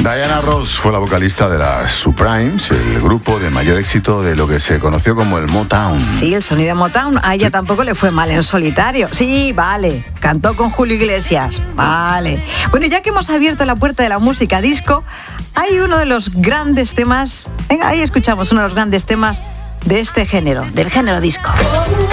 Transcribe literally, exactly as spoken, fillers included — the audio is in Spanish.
Diana Ross fue la vocalista de las Supremes, el grupo de mayor éxito de lo que se conoció como el Motown. Sí, el sonido Motown. A ella tampoco le fue mal en solitario. Sí, vale. Cantó con Julio Iglesias. Vale. Bueno, ya que hemos abierto la puerta de la música disco, hay uno de los grandes temas. Venga, ahí escuchamos uno de los grandes temas de este género, del género disco.